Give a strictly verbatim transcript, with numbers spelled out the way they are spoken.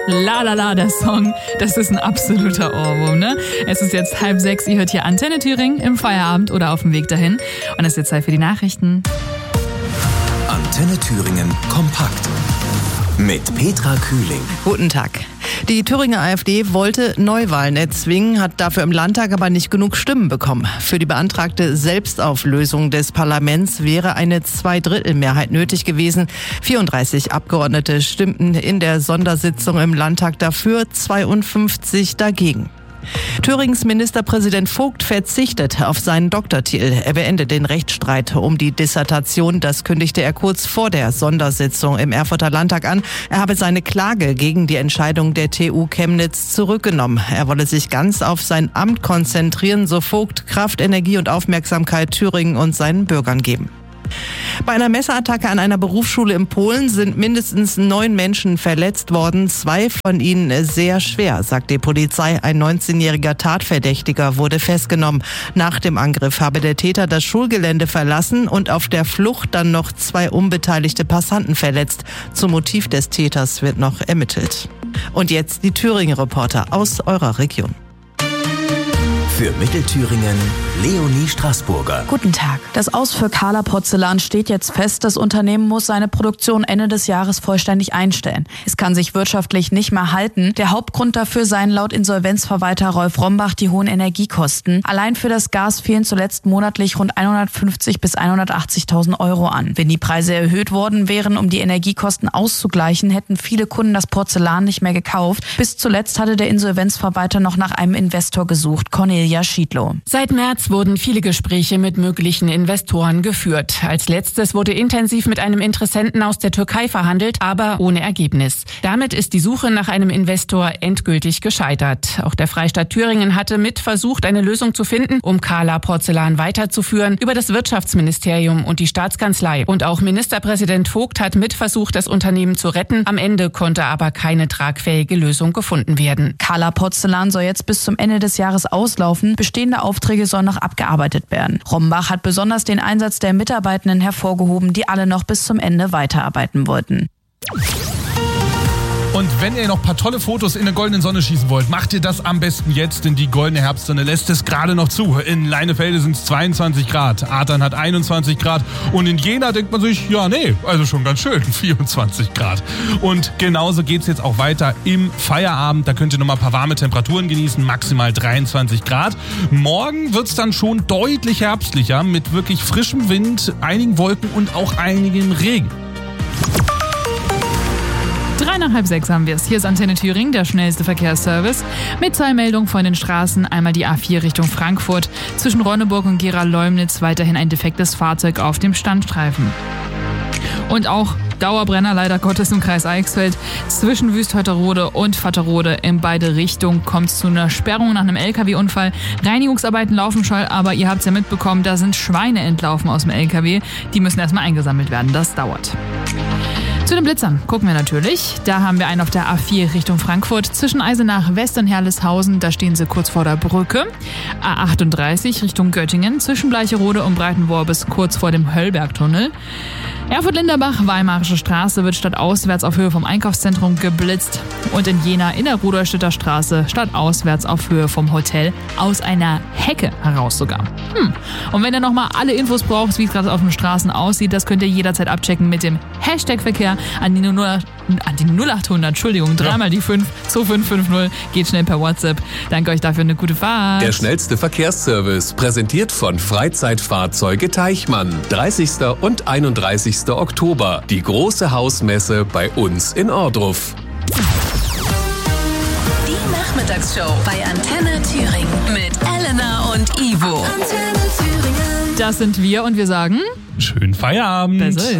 La la la, der Song, das ist ein absoluter Ohrwurm, ne? Es ist jetzt halb sechs, ihr hört hier Antenne Thüringen im Feierabend oder auf dem Weg dahin. Und es ist jetzt Zeit für die Nachrichten. Antenne Thüringen kompakt mit Petra Kühling. Guten Tag. Die Thüringer AfD wollte Neuwahlen erzwingen, hat dafür im Landtag aber nicht genug Stimmen bekommen. Für die beantragte Selbstauflösung des Parlaments wäre eine Zweidrittelmehrheit nötig gewesen. vierunddreißig Abgeordnete stimmten in der Sondersitzung im Landtag dafür, zweiundfünfzig dagegen. Thüringens Ministerpräsident Vogt verzichtet auf seinen Doktortitel. Er beendet den Rechtsstreit um die Dissertation. Das kündigte er kurz vor der Sondersitzung im Erfurter Landtag an. Er habe seine Klage gegen die Entscheidung der T U Chemnitz zurückgenommen. Er wolle sich ganz auf sein Amt konzentrieren, so Vogt, Kraft, Energie und Aufmerksamkeit Thüringen und seinen Bürgern geben. Bei einer Messerattacke an einer Berufsschule in Polen sind mindestens neun Menschen verletzt worden, zwei von ihnen sehr schwer, sagt die Polizei. Ein neunzehnjähriger Tatverdächtiger wurde festgenommen. Nach dem Angriff habe der Täter das Schulgelände verlassen und auf der Flucht dann noch zwei unbeteiligte Passanten verletzt. Zum Motiv des Täters wird noch ermittelt. Und jetzt die Thüringen-Reporter aus eurer Region. Für Mittelthüringen Leonie Straßburger. Guten Tag. Das Aus für Kahler Porzellan steht jetzt fest. Das Unternehmen muss seine Produktion Ende des Jahres vollständig einstellen. Es kann sich wirtschaftlich nicht mehr halten. Der Hauptgrund dafür seien laut Insolvenzverwalter Rolf Rombach die hohen Energiekosten. Allein für das Gas fielen zuletzt monatlich rund hundertfünfzig bis hundertachtzigtausend Euro an. Wenn die Preise erhöht worden wären, um die Energiekosten auszugleichen, hätten viele Kunden das Porzellan nicht mehr gekauft. Bis zuletzt hatte der Insolvenzverwalter noch nach einem Investor gesucht, Cornelia Schiedlow. Seit März wurden viele Gespräche mit möglichen Investoren geführt. Als letztes wurde intensiv mit einem Interessenten aus der Türkei verhandelt, aber ohne Ergebnis. Damit ist die Suche nach einem Investor endgültig gescheitert. Auch der Freistaat Thüringen hatte mit versucht, eine Lösung zu finden, um Kahler Porzellan weiterzuführen, über das Wirtschaftsministerium und die Staatskanzlei. Und auch Ministerpräsident Vogt hat mit versucht, das Unternehmen zu retten. Am Ende konnte aber keine tragfähige Lösung gefunden werden. Kahler Porzellan soll jetzt bis zum Ende des Jahres auslaufen. Bestehende Aufträge sollen noch abgearbeitet werden. Rombach hat besonders den Einsatz der Mitarbeitenden hervorgehoben, die alle noch bis zum Ende weiterarbeiten wollten. Und wenn ihr noch ein paar tolle Fotos in der goldenen Sonne schießen wollt, macht ihr das am besten jetzt, denn die goldene Herbstsonne lässt es gerade noch zu. In Leinefelde sind es zweiundzwanzig Grad, Adern hat einundzwanzig Grad und in Jena denkt man sich, ja nee, also schon ganz schön, vierundzwanzig Grad. Und genauso geht's jetzt auch weiter im Feierabend. Da könnt ihr noch mal ein paar warme Temperaturen genießen, maximal dreiundzwanzig Grad. Morgen wird's dann schon deutlich herbstlicher mit wirklich frischem Wind, einigen Wolken und auch einigem Regen. Drei nach halb sechs haben wir es. Hier ist Antenne Thüringen, der schnellste Verkehrsservice. Mit zwei Meldungen von den Straßen. Einmal die A vier Richtung Frankfurt. Zwischen Ronneburg und Gera-Leumnitz weiterhin ein defektes Fahrzeug auf dem Standstreifen. Und auch Dauerbrenner leider Gottes im Kreis Eichsfeld. Zwischen Wüst-Hotterode und Vatterode in beide Richtungen kommt es zu einer Sperrung nach einem L K W-Unfall. Reinigungsarbeiten laufen schon, aber ihr habt es ja mitbekommen, da sind Schweine entlaufen aus dem L K W. Die müssen erstmal eingesammelt werden. Das dauert. Zu den Blitzern gucken wir natürlich. Da haben wir einen auf der A vier Richtung Frankfurt. Zwischen Eisenach West und Herleshausen, da stehen sie kurz vor der Brücke. A achtunddreißig Richtung Göttingen. Zwischen Bleicherode und Breitenworbis kurz vor dem Höllbergtunnel. Erfurt-Linderbach, Weimarische Straße, wird stadtauswärts auf Höhe vom Einkaufszentrum geblitzt. Und in Jena in der Rudolstädter Straße stadtauswärts auf Höhe vom Hotel aus einer Hecke heraus sogar. Hm. Und wenn ihr nochmal alle Infos braucht, wie es gerade auf den Straßen aussieht, das könnt ihr jederzeit abchecken mit dem Hashtag Verkehr an die null achthundert, Entschuldigung, dreimal die fünf, zwei fünf fünf null, geht schnell per WhatsApp. Danke euch dafür, eine gute Fahrt. Der schnellste Verkehrsservice, präsentiert von Freizeitfahrzeuge Teichmann. dreißigsten und einunddreißigsten Oktober, die große Hausmesse bei uns in Ohrdruf. Die Nachmittagsshow bei Antenne Thüringen mit Elena und Ivo. Antenne Thüringen. Das sind wir und wir sagen... Schönen Feierabend. Besser ist.